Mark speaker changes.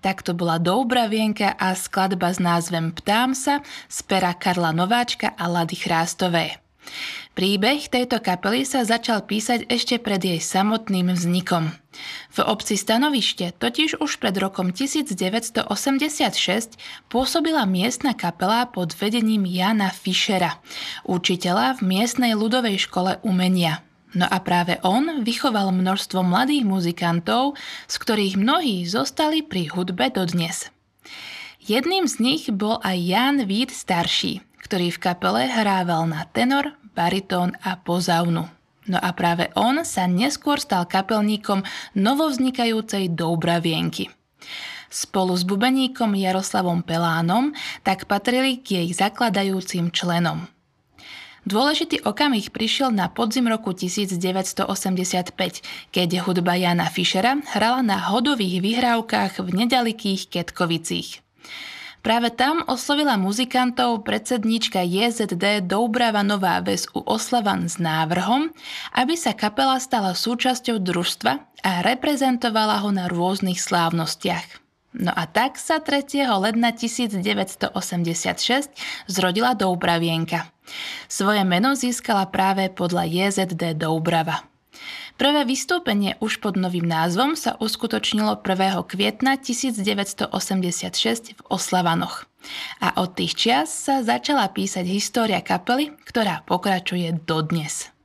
Speaker 1: tak to bola Doubravienka a skladba s názvem Ptám sa z pera Karla Nováčka a Lady Chrástové. Príbeh tejto kapely sa začal písať ešte pred jej samotným vznikom. V obci Stanovište totiž už pred rokom 1986 pôsobila miestna kapela pod vedením Jana Fischera, učiteľa v miestnej ľudovej škole umenia. No a práve on vychoval množstvo mladých muzikantov, z ktorých mnohí zostali pri hudbe dodnes. Jedným z nich bol aj Jan Vít starší, ktorý v kapele hrával na tenor, baritón a pozaunu. No a práve on sa neskôr stal kapelníkom novovznikajúcej Doubravienky. Spolu s bubeníkom Jaroslavom Pelánom tak patrili k jej zakladajúcim členom. Dôležitý okamih prišiel na podzim roku 1985, keď hudba Jana Fischera hrala na hodových vyhrávkach v nedalekých Ketkovicích. Práve tam oslovila muzikantov predsedníčka JZD Doubrava Nová Ves u Oslavan s návrhom, aby sa kapela stala súčasťou družstva a reprezentovala ho na rôznych slávnostiach. No a tak sa 3. ledna 1986 zrodila Doubravienka. Svoje meno získala práve podľa JZD Doubrava. Prvé vystúpenie už pod novým názvom sa uskutočnilo 1. kvietna 1986 v Oslavanoch. A od tých čias sa začala písať história kapely, ktorá pokračuje dodnes.